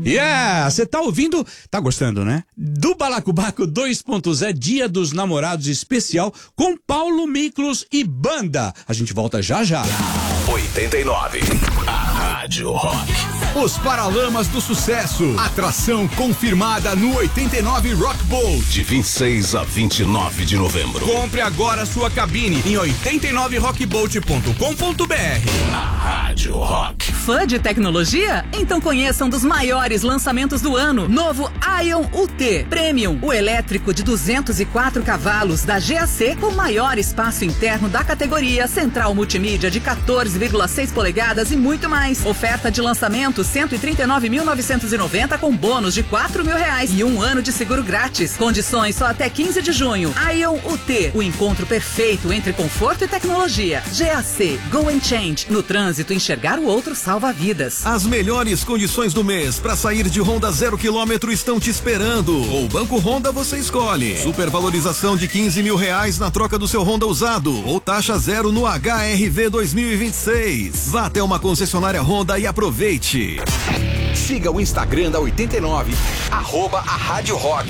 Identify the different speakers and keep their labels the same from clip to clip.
Speaker 1: Yeah, você tá ouvindo, tá gostando, né? Do Balacobaco 2.0, Dia dos Namorados especial com Paulo Miklos e banda. A gente volta já já.
Speaker 2: 89, a Rádio Rock.
Speaker 3: Os Paralamas do Sucesso. Atração confirmada no 89 Rock Bowl.
Speaker 2: De 26 a 29 de novembro.
Speaker 3: Compre agora sua cabine em 89rockbolt.com.br.
Speaker 2: A Rádio Rock.
Speaker 4: Fã de tecnologia? Então conheça um dos maiores lançamentos do ano. Novo Ion UT Premium. O elétrico de 204 cavalos da GAC com maior espaço interno da categoria. Central multimídia de 14,6 polegadas e muito mais. Oferta de lançamento R$139.990 com bônus de R$4.000 e 1 ano de seguro grátis. Condições só até 15 de junho. Ion UT, o encontro perfeito entre conforto e tecnologia. GAC, Go and Change. No trânsito, enxergar o outro salva vidas.
Speaker 5: As melhores condições do mês para sair de Honda 0 km estão te esperando. O Banco Honda você escolhe. Supervalorização de R$15.000 na troca do seu Honda usado ou taxa zero no HRV 2026. Vá até uma concessionária Honda e aproveite.
Speaker 2: Siga o Instagram da 89, @a Rádio Rock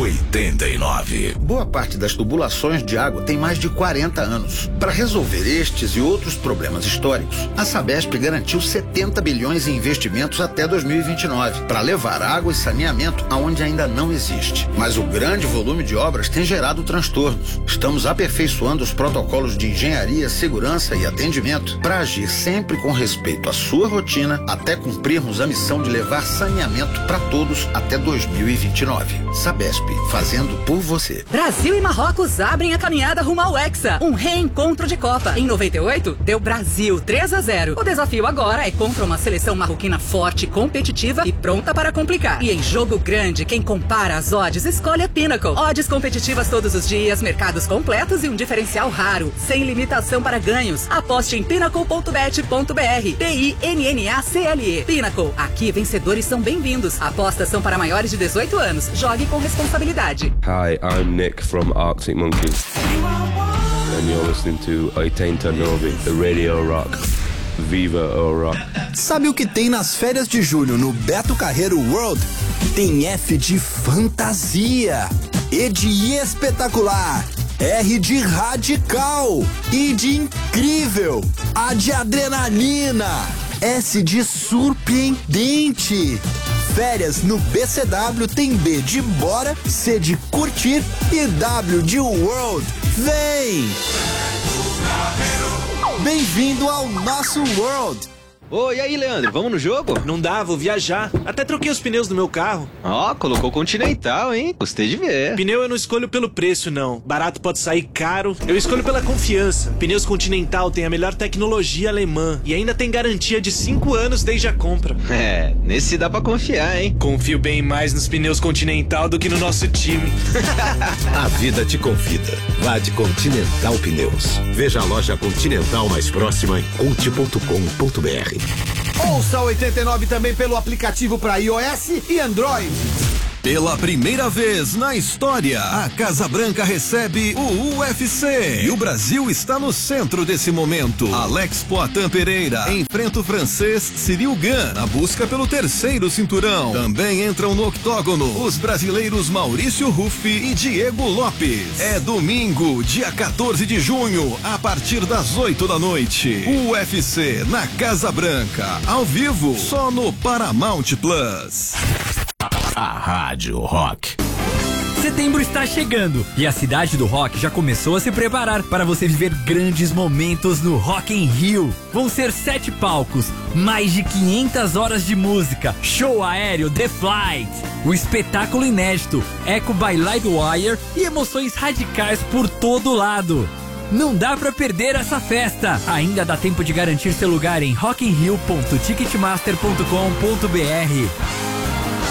Speaker 2: 89.
Speaker 6: Boa parte das tubulações de água tem mais de 40 anos. Para resolver estes e outros problemas históricos, a Sabesp garantiu 70 bilhões em investimentos até 2029 para levar água e saneamento aonde ainda não existe. Mas o grande volume de obras tem gerado transtornos. Estamos aperfeiçoando os protocolos de engenharia, segurança e atendimento para agir sempre com respeito à sua rotina até cumprirmos a missão de levar saneamento para todos até 2029. Sabesp, fazendo por você.
Speaker 4: Brasil e Marrocos abrem a caminhada rumo ao Hexa, um reencontro de Copa. Em 98, deu Brasil 3-0. O desafio agora é contra uma seleção marroquina forte, competitiva e pronta para complicar. E em jogo grande, quem compara as odds escolhe a Pinnacle. Odds competitivas todos os dias, mercados completos e um diferencial raro, sem limitação para ganhos. Aposte em pinnacle.bet.br. PINNACLE. Pinnacle. Aqui vencedores são bem-vindos. Apostas são para maiores de 18 anos. Jogue com responsabilidade.
Speaker 7: Hi, I'm Nick from Arctic Monkeys. And you're listening to 89, the Radio Rock. Viva o Rock.
Speaker 8: Sabe o que tem nas férias de julho no Beto Carreiro World? Tem F de fantasia, E de espetacular, R de radical, I de incrível, A de adrenalina, S de surpreendente. Férias no BCW tem B de bora, C de curtir e W de world. Vem! Bem-vindo ao nosso world!
Speaker 9: Oi, e aí, Leandro, vamos no jogo?
Speaker 10: Não dá, vou viajar. Até troquei os pneus do meu carro.
Speaker 9: Ó, colocou Continental, hein? Gostei de ver.
Speaker 10: Pneu eu não escolho pelo preço, não. Barato pode sair caro. Eu escolho pela confiança. Pneus Continental tem a melhor tecnologia alemã e ainda tem garantia de 5 anos desde a compra.
Speaker 9: É, nesse dá pra confiar, hein?
Speaker 10: Confio bem mais nos pneus Continental do que no nosso time.
Speaker 2: A vida te convida. Vá de Continental Pneus. Veja a loja Continental mais próxima em conte.com.br.
Speaker 3: Ouça 89 também pelo aplicativo para iOS e Android.
Speaker 5: Pela primeira vez na história, a Casa Branca recebe o UFC. E o Brasil está no centro desse momento. Alex Poatan Pereira enfrenta o francês Cyril Gane na busca pelo 3º cinturão. Também entram no octógono os brasileiros Maurício Ruffi e Diego Lopes. É domingo, dia 14 de junho, a partir das 8 da noite. O UFC na Casa Branca, ao vivo, só no Paramount Plus.
Speaker 2: A Rádio Rock.
Speaker 11: Setembro está chegando e a cidade do rock já começou a se preparar para você viver grandes momentos no Rock in Rio. Vão ser 7 palcos, mais de 500 horas de música, show aéreo The Flight, o espetáculo inédito Echo by Livewire e emoções radicais por todo lado. Não dá pra perder essa festa. Ainda dá tempo de garantir seu lugar em rockinrio.ticketmaster.com.br.